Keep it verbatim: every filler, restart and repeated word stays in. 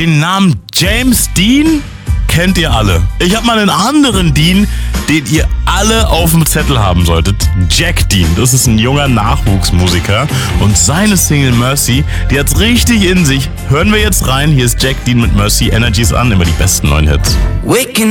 Den Namen James Dean kennt ihr alle. Ich habe mal einen anderen Dean, den ihr alle auf dem Zettel haben solltet. Jack Dean. Das ist ein junger Nachwuchsmusiker. Und seine Single Mercy, die hat's richtig in sich. Hören wir jetzt rein. Hier ist Jack Dean mit Mercy. Energies an, immer die besten neuen Hits. Waking